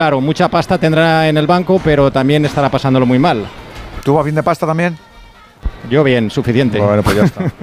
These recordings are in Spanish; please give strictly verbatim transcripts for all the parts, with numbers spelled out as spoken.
Claro, mucha pasta tendrá en el banco, pero también estará pasándolo muy mal. ¿Tú a fin de pasta también? Yo bien, suficiente. Bueno, pues ya está.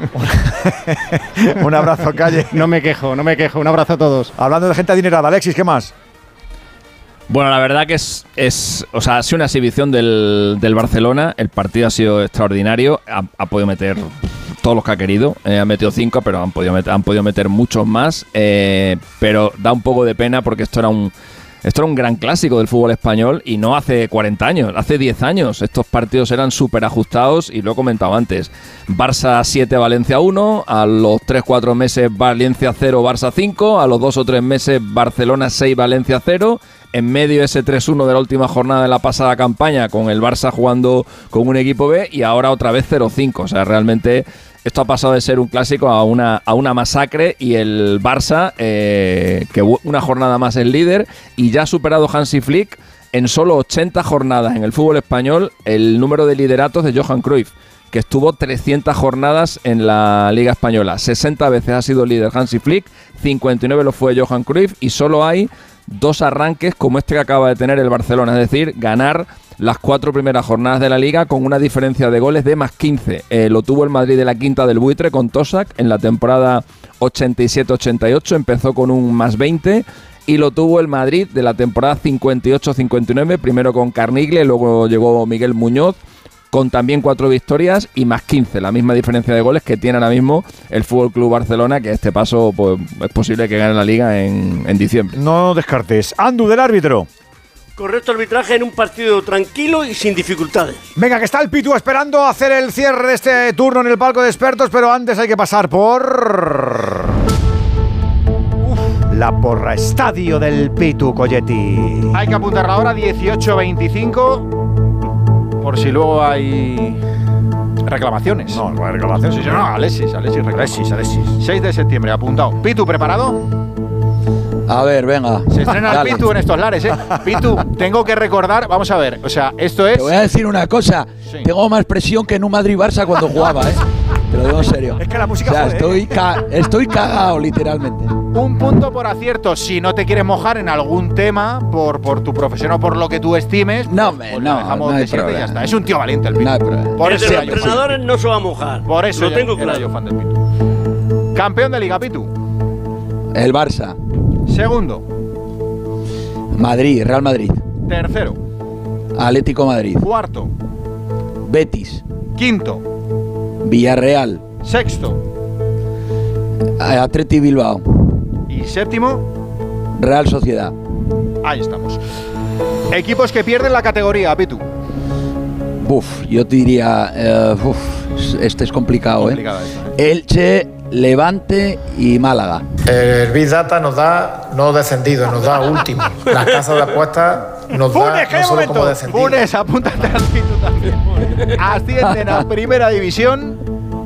Un abrazo, Calle. No me quejo, no me quejo. Un abrazo a todos. Hablando de gente adinerada, Alexis, ¿qué más? Bueno, la verdad que es, es o sea, ha sido una exhibición del, del Barcelona. El partido ha sido extraordinario. Ha, ha podido meter todos los que ha querido. Eh, ha metido cinco, pero han podido meter, han podido meter muchos más. Eh, pero da un poco de pena porque esto era un Esto era un gran clásico del fútbol español y no hace cuarenta años, hace diez años. Estos partidos eran súper ajustados y lo he comentado antes. Barça siete, Valencia uno, a los tres cuatro meses Valencia cero, Barça cinco, a los dos o tres meses Barcelona seis, Valencia cero. En medio ese tres uno de la última jornada de la pasada campaña con el Barça jugando con un equipo B y ahora otra vez cero cinco. O sea, realmente esto ha pasado de ser un clásico a una, a una masacre y el Barça, eh, que una jornada más es líder y ya ha superado Hansi Flick en solo ochenta jornadas en el fútbol español el número de lideratos de Johan Cruyff, que estuvo trescientas jornadas en la Liga Española. sesenta veces ha sido líder Hansi Flick, cincuenta y nueve lo fue Johan Cruyff y solo hay dos arranques como este que acaba de tener el Barcelona, es decir, ganar las cuatro primeras jornadas de la Liga con una diferencia de goles de más quince. Eh, lo tuvo el Madrid de la Quinta del Buitre con Tosak en la temporada ochenta y siete ochenta y ocho, empezó con un más veinte, y lo tuvo el Madrid de la temporada cincuenta y ocho cincuenta y nueve, primero con Carnigle, luego llegó Miguel Muñoz, con también cuatro victorias y más quince, la misma diferencia de goles que tiene ahora mismo el F C Barcelona, que a este paso pues, es posible que gane la Liga en, en diciembre. No descartes. Andu, del árbitro. Correcto arbitraje en un partido tranquilo y sin dificultades. Venga, que está el Pitu esperando hacer el cierre de este turno en el palco de expertos, pero antes hay que pasar por... Uf, la porra estadio del Pitu Colletti. Hay que apuntar la hora dieciocho veinticinco por si luego hay reclamaciones. No, no hay reclamaciones. Sí, sí, no, Alexis, Alexis, Alexis, Alexis. seis de septiembre, apuntado. Pitu, ¿preparado? A ver, venga. Se estrena Dale. el Pitu en estos lares, ¿eh? Pitu, tengo que recordar, vamos a ver, o sea, esto es... Te voy a decir una cosa, Sí. tengo más presión que en un Madrid-Barça cuando jugaba, ¿eh? Te lo digo en serio. Es que la música O sea, jode, estoy, ¿eh? ca- estoy cagado, literalmente. Un punto por acierto. Si no te quieres mojar en algún tema, por, por tu profesión o por lo que tú estimes, No, pues, me- pues no, lo dejamos no hay de siete y ya problema. está. Es un tío valiente el Pitu. No hay problema. Por El eso de los era yo fan. entrenadores no se va a mojar. Por eso lo ya tengo era claro. yo fan del Pitu. Campeón de Liga, Pitu. El Barça, Segundo. Madrid, Real Madrid, Tercero. Atlético Madrid, Cuarto. Betis, Quinto. Villarreal, Sexto. Atleti Bilbao, Y séptimo. Real Sociedad. Ahí estamos. Equipos que pierden la categoría, Pitu. Buf, yo te diría, eh, uf, este es complicado, Complicada ¿eh? esta, ¿eh? Elche, Levante y Málaga. El Big Data nos da no descendido, nos da último. Las casas de apuestas nos da Funes, que hay no solo momento. como descendido. Funes, apúntate al Pitu también. Ascienden a Primera División.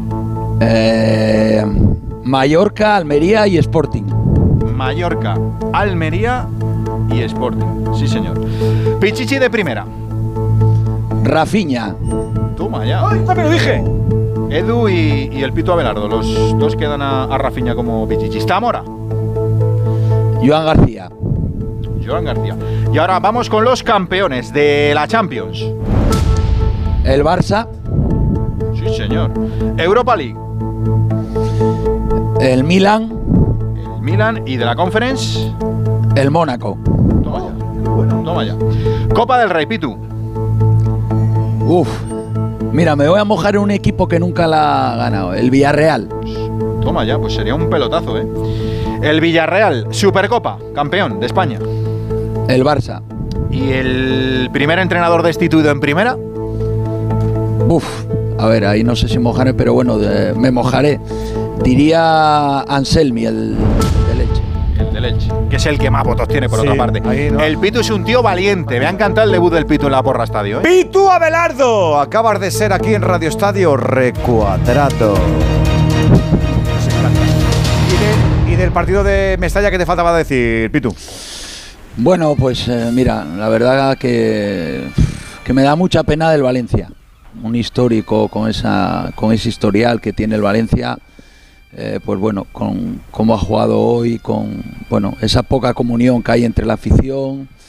Eh, Mallorca, Almería y Sporting. Mallorca, Almería y Sporting. Sí, señor. Pichichi de Primera. Rafinha, Toma ya. ¡Ay, también lo dije! Edu y, y el Pito Abelardo. Los dos quedan a, a Rafinha como Pichichi. Zamora. Joan García, Joan García. Y ahora vamos con los campeones de la Champions. el Barça, Sí, señor. Europa League. el Milan, El Milan y de la Conference. el Mónaco. Toma ya. Toma ya. Copa del Rey, Pitu. Uf, mira, me voy a mojar en un equipo que nunca la ha ganado, el Villarreal. Toma ya, pues sería un pelotazo, ¿eh? El Villarreal, Supercopa, campeón de España. El Barça. ¿Y el primer entrenador destituido en primera? Uf, a ver, ahí no sé si mojaré, pero bueno, de- me mojaré. Diría Anselmi, el de Leche. El del Elche, que es el que más votos tiene, por Sí, otra parte. ahí no. El Pitu es un tío valiente. Me ha encantado el debut del Pitu en la Porra Estadio, ¿eh? Pitu Abelardo, acabas de ser aquí en Radio Estadio Recuadrado. Nos encanta. ¿Y, de- y del partido de Mestalla, ¿qué te faltaba decir, Pitu? Bueno, pues eh, mira, la verdad que, que me da mucha pena del Valencia. Un histórico con esa con ese historial que tiene el Valencia, eh, pues bueno, con cómo ha jugado hoy, con bueno esa poca comunión que hay entre la afición.